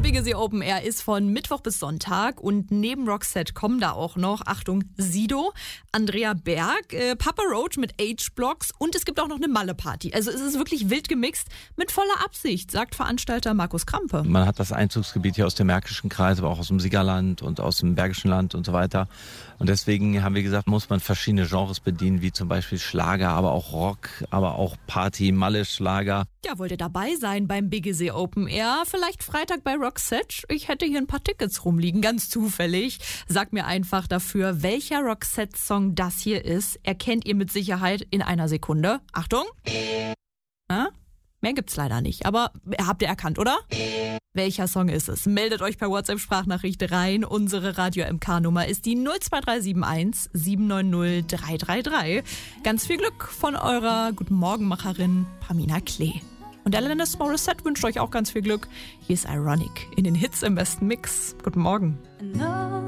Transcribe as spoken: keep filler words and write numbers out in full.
Biggesee Open Air ist von Mittwoch bis Sonntag und neben Roxette kommen da auch noch, Achtung, Sido, Andrea Berg, äh, Papa Roach mit H-Blocks und es gibt auch noch eine Malle-Party. Also es ist wirklich wild gemixt mit voller Absicht, sagt Veranstalter Markus Krampe. Man hat das Einzugsgebiet hier aus dem Märkischen Kreis, aber auch aus dem Siegerland und aus dem Bergischen Land und so weiter. Und deswegen haben wir gesagt, muss man verschiedene Genres bedienen, wie zum Beispiel Schlager, aber auch Rock, aber auch Party, Malle-Schlager. Ja, wollt ihr dabei sein beim Biggesee Open Air? Vielleicht Freitag bei Roxette? Ich hätte hier ein paar Tickets rumliegen, ganz zufällig. Sagt mir einfach dafür, welcher Roxette-Song das hier ist. Erkennt ihr mit Sicherheit in einer Sekunde. Achtung! Na? Mehr gibt's leider nicht, aber habt ihr erkannt, oder? Welcher Song ist es? Meldet euch per WhatsApp-Sprachnachricht rein. Unsere Radio-M K-Nummer ist die null zwei drei sieben eins sieben neun null drei drei drei. Ganz viel Glück von eurer Guten Morgenmacherin Pamina Klee. Und Alanis Morissette wünscht euch auch ganz viel Glück. Hier ist Ironic in den Hits im besten Mix. Guten Morgen.